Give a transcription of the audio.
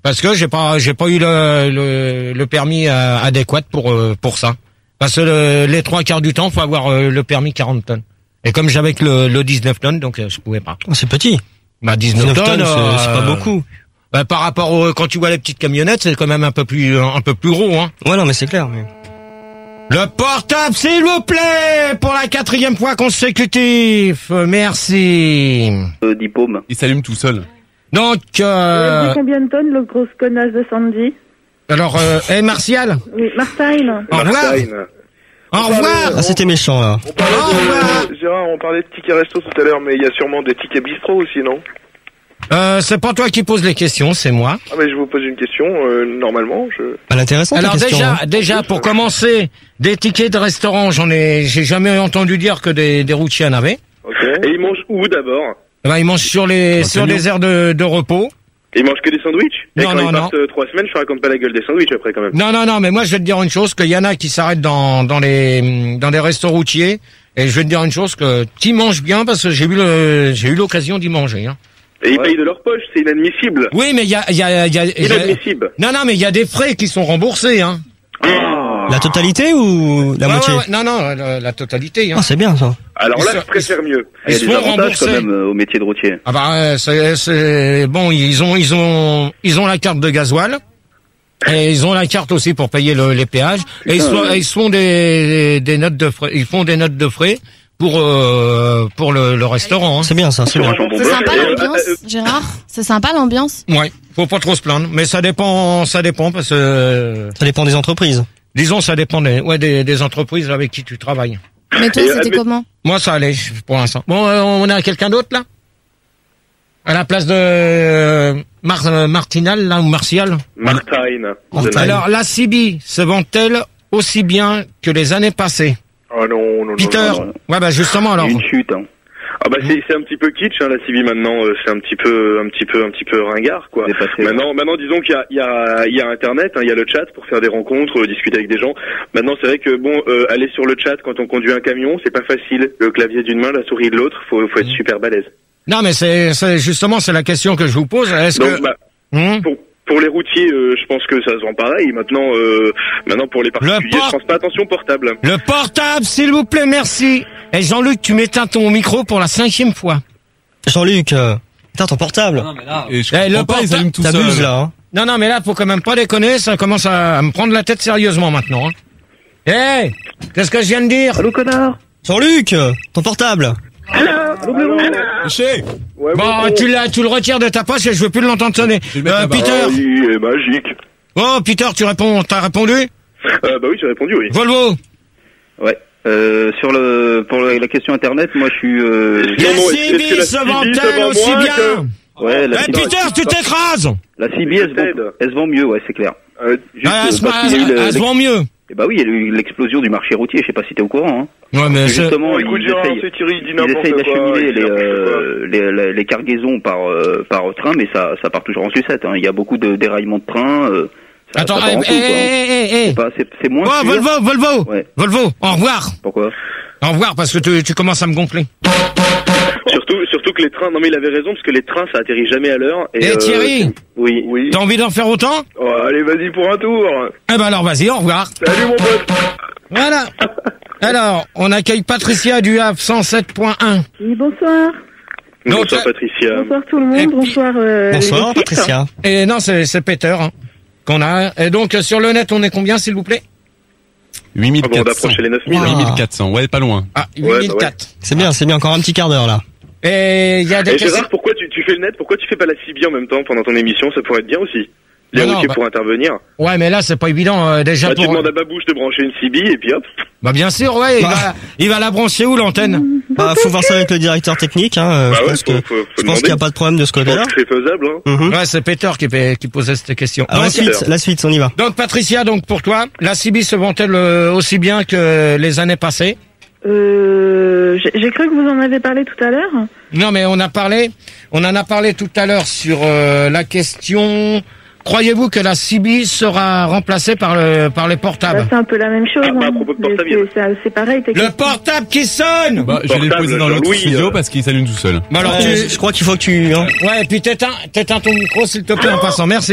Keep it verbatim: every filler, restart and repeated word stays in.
Parce que j'ai pas, j'ai pas eu le, le, le permis euh, adéquat pour euh, pour ça. Parce que le, les trois quarts du temps, faut avoir euh, le permis quarante tonnes. Et comme j'avais que le, le dix-neuf tonnes, donc euh, je pouvais pas. Oh, c'est petit. Bah dix-neuf, dix-neuf tonnes, tonnes euh, c'est, c'est pas beaucoup. Bah, par rapport au, quand tu vois les petites camionnettes, c'est quand même un peu plus un peu plus gros, hein. Ouais, non, mais c'est clair. Mais... Le portable, s'il vous plaît, pour la quatrième fois consécutive. Merci. Euh, dix paumes. Il s'allume tout seul. Donc, Il euh, dit combien de tonnes, le grosse connasse de Sandy? alors, euh, hey, Martial, Oui, Martine. au revoir. Martine. Au revoir. Ah, c'était méchant, là. On parlait Au revoir. de, Gérard, on parlait de tickets resto tout à l'heure, mais il y a sûrement des tickets bistrot aussi, non? Euh, c'est pas toi qui poses les questions, c'est moi. Ah, mais je vous pose une question, euh, normalement, je... Elle est intéressante, Alors la question, déjà, hein. déjà pour commencer, des tickets de restaurant, j'en ai, j'ai jamais entendu dire que des, des routiers en avaient. Ok. Et ils mangent où d'abord? Eh ben, ils mangent sur les, Dans sur le des aires de, de repos. Ils mangent que des sandwichs? Et Non, quand non, ils non. partent euh, trois semaines, je raconte pas la gueule des sandwichs après quand même. Non, non, non, mais moi je vais te dire une chose, qu'il y en a qui s'arrêtent dans, dans les, dans des restos routiers, et je vais te dire une chose, que tu manges bien parce que j'ai eu le, j'ai eu l'occasion d'y manger, hein. Et ils payent de leur poche, c'est inadmissible. Oui, mais il y a, il y a, il y a, il y a- Inadmissible. non, non, mais il y a des frais qui sont remboursés, hein. Ah. La totalité ou la Ouais, moitié? ouais, ouais. Non, non, la, la totalité, hein. Ah, c'est bien, ça. Alors Ils là, sont- je préfère mieux. ils Il y a se des font avantages rembourser. quand même euh, au métier de routier. Ah bah, euh, c'est, c'est, bon, ils ont, ils ont, ils ont la carte de gasoil. Et ils ont la carte aussi pour payer le, les péages. Et ils, sont, ils font des, des notes de frais, ils font des notes de frais pour, euh, pour le, le restaurant, hein. C'est bien, ça, c'est Sur bien. un jambon C'est beurre, sympa et, euh, l'ambiance, euh, Gérard? C'est sympa l'ambiance? Ouais. Faut pas trop se plaindre. Mais ça dépend, ça dépend parce que, euh, Ça dépend des entreprises. disons, ça dépend des, ouais, des, des entreprises avec qui tu travailles. Mais toi, Et, c'était admet- comment? Moi, ça allait, pour l'instant. Bon, euh, on a quelqu'un d'autre, là? À la place de, euh, Mar euh, Martinal, là, ou Martial? Martine. Martine. Alors, la C B se vend-elle aussi bien que les années passées? Ah non, non, non. Peter? non, non. Ouais, bah, justement, alors. Une chute, hein. Ah bah c'est c'est un petit peu kitsch hein, la C B maintenant, euh, c'est un petit peu un petit peu un petit peu ringard quoi. Dépassé, Maintenant maintenant disons qu'il y a il y a il y a internet, hein, il y a le chat pour faire des rencontres, euh, discuter avec des gens. Maintenant c'est vrai que bon euh, aller sur le chat quand on conduit un camion, c'est pas facile. Le clavier d'une main, la souris de l'autre, faut faut être super balèze. Non, mais c'est, c'est, justement, c'est la question que je vous pose. Est-ce Donc que, bah Hum pour pour les routiers, euh, je pense que ça se vend pareil. Maintenant euh, maintenant pour les particuliers, port- je pense pas attention portable. le portable, s'il vous plaît, merci. Et Jean-Luc, tu m'éteins ton micro pour la cinquième fois. Jean-Luc, euh, putain, ton portable. Non, mais là, et je Eh, le comprends pas, il portable, s'allume tout seul. T'abuses, là, hein. Non, non, mais là, faut quand même pas déconner, ça commence à, à me prendre la tête sérieusement maintenant. Hein. Eh, qu'est-ce que je viens de dire? Allô connard. Jean-Luc, euh, ton portable. Chez. Ouais, Bon, bon, tu l'as, tu le retires de ta poche et je veux plus l'entendre sonner. Je vais le mettre Euh, là-bas. Peter. Ah, il est magique. Oh, Peter, tu réponds, t'as répondu? Euh, bah oui, j'ai répondu oui. Volvo. Ouais. Euh, sur le pour le- la question internet, moi je suis. Euh, La Non, non, est-ce C B que la se C B se vend-elle vend aussi moins bien? ouais, la, Eh, Peter, tu t'écrases! la C B elle se, vend, elle se vend mieux, ouais, c'est clair. Euh, Juste, Ah, elle euh, se, parce qu'il y a eu le- elle se vend mieux. Eh bah oui, il y a eu l'explosion du marché routier. Je sais pas si t'es au courant. Hein. Ouais, mais c'est- Justement, Bon, écoute, ils Gérard, essayent, c'est Thierry, il dit ils n'importe essayent quoi. d'acheminer il dit les, n'importe euh, les, les, les cargaisons par euh, par train, mais ça ça part toujours en sucette. Hein. Il y a beaucoup de déraillements de train. Euh, ça, Attends, ça part eh, en eh, couille, quoi, hein. eh, eh, eh. C'est pas- C'est c'est moins. Oh, sûr. Volvo, Volvo. Ouais. Volvo, au revoir. Pourquoi? Au revoir, parce que tu, tu commences à me gonfler. Surtout, surtout que les trains, non mais il avait raison, parce que les trains, ça atterrit jamais à l'heure. Eh, euh, Thierry, Oui. Oui. t'as envie d'en faire autant? Oh, allez, vas-y pour un tour. Eh ben alors, vas-y, au revoir. Salut mon pote. Voilà. Alors, on accueille Patricia du Havre cent sept point un. Oui, bonsoir. Donc, Bonsoir euh, Patricia. Bonsoir tout le et monde, puis- bonsoir euh, Bonsoir, l'équipe. Patricia. Et non, c'est, c'est Peter, hein, qu'on a. Et donc, euh, sur le net, on est combien, s'il vous plaît? Ah bon, on huit mille quatre cents. approche les neuf mille. Wow. huit mille quatre cents, ouais, pas loin. Ah, Ouais, huit mille quatre. C'est bien, c'est bien, encore un petit quart d'heure, là. Et il y a des Et questions. Gérard, pourquoi tu, tu fais le net? Pourquoi tu fais pas la C B en même temps pendant ton émission? Ça pourrait être bien aussi. Les Non, non, routiers bah- pour intervenir. Ouais, mais là, c'est pas évident, euh, déjà Bah, tu pour... demandes à Babouche de brancher une C B et puis hop. Bah, bien sûr, ouais, il Bah. va, il va la brancher où, l'antenne? Bah, faut voir ça avec le directeur technique, hein. euh, Bah je ouais, pense faut, que, faut, faut je pense demander. qu'il n'y a pas de problème de ce Je pense côté-là. que c'est faisable, hein. Mhm. Ouais, c'est Peter qui, fait- qui posait cette question. Alors, la Donc, suite, la suite, on y va. donc, Patricia, donc, pour toi, la C B se vend-elle euh, aussi bien que les années passées? Euh, j'ai j'ai cru que vous en avez parlé tout à l'heure. Non, mais on a parlé, on en a parlé tout à l'heure sur euh, la question. Croyez-vous que la C B sera remplacée par le par les Bah, portables? c'est un peu la même chose. Ah, bah, à hein. propos de Mais portable, c'est- c'est c'est pareil. t'es- Le portable qui sonne. Bah, je vais le Portable, poser dans l'autre Jean-Louis, studio euh. parce qu'il s'allume tout seul. Bon, alors Ouais, tu, je crois qu'il faut que tu, hein. ouais, puis t'éteins, t'éteins ton micro s'il te plaît en passant. Merci.